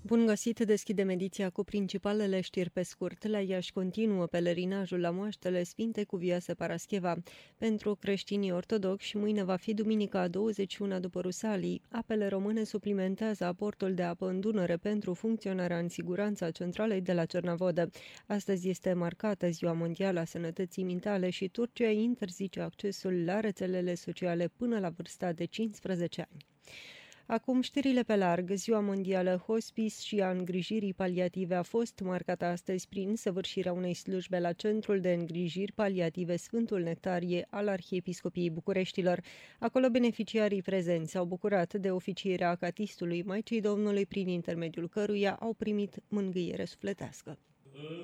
Bun găsit, deschidem ediția cu principalele știri pe scurt. La Iași continuă pelerinajul la moaștele Sfinte Cuvioase Parascheva. Pentru creștinii ortodoxi, mâine va fi duminica a 21-a după Rusalii. Apele române suplimentează aportul de apă în Dunăre pentru funcționarea în siguranță a centralei de la Cernavodă. Astăzi este marcată Ziua Mondială a Sănătății Mintale și Turcia interzice accesul la rețelele sociale până la vârsta de 15 ani. Acum știrile pe larg. Ziua mondială hospice și a îngrijirii paliative a fost marcată astăzi prin săvârșirea unei slujbe la Centrul de Îngrijiri Paliative Sfântul Nectarie al Arhiepiscopiei Bucureștilor. Acolo beneficiarii prezenți s-au bucurat de oficierea acatistului Maicii Domnului, prin intermediul căruia au primit mângâiere sufletească.